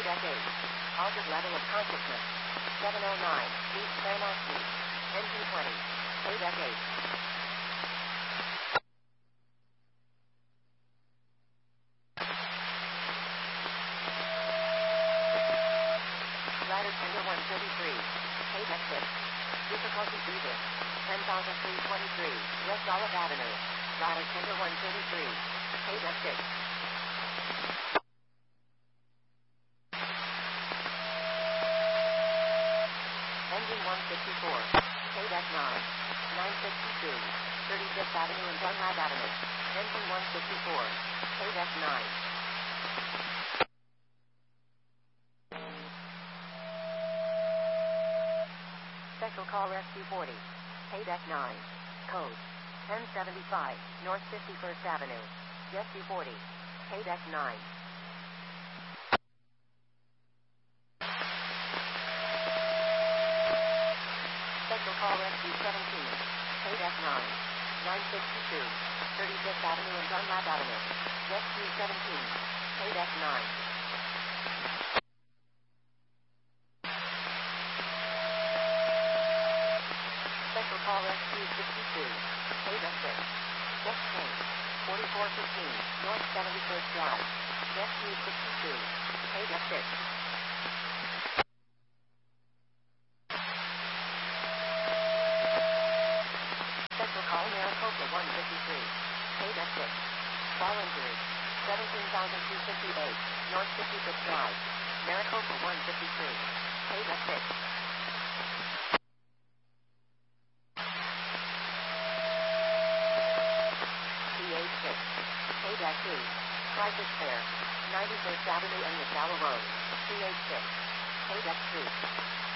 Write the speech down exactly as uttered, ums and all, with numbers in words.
Deck eight. Altered level of consciousness. seven oh nine. East Claremont Street. Engine twenty. Deck eight. Ladder Tender one thirty-three. Deck six. Difficulty Beaver. ten thousand three hundred twenty-three. West Olive Avenue. Ladder Tender one thirty-three. Deck six. Engine one fifty-four. Deck nine. nine sixty-two. thirty-fifth Avenue and Dunlap Avenue. Engine one fifty-four. Deck nine. Special call Rescue forty. Deck nine. Code ten seventy-five. North fifty-first Avenue. Rescue forty. Deck nine. Special call Rescue seventeen. Deck nine. nine sixty-two. thirty-fifth Avenue and Dunlap Avenue. Rescue seventeen. Deck nine. Special call Rescue sixty-two. Deck six. Deck ten. forty-four fifteen. North seventy-first Drive. Rescue sixty-two. Deck six. Special call Maricopa one fifty-three. Deck six. Fall injury. seventeen thousand two hundred fifty-eight. North fifty-fifth Drive. Maricopa one fifty-three. Deck six. Deck two. Crisis Fair. ninety-first Avenue and McDowell Road. C H six. Deck two.